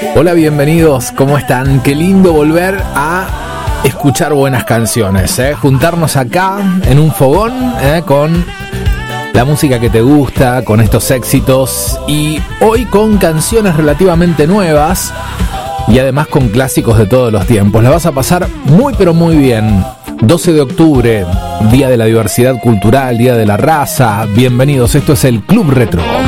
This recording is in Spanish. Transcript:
Hola, bienvenidos, ¿cómo están? Qué lindo volver a escuchar buenas canciones, juntarnos acá en un fogón con la música que te gusta, con estos éxitos, y hoy con canciones relativamente nuevas y además con clásicos de todos los tiempos. La vas a pasar muy pero muy bien. 12 de octubre, Día de la Diversidad Cultural, Día de la Raza. Bienvenidos, esto es el Club Retro.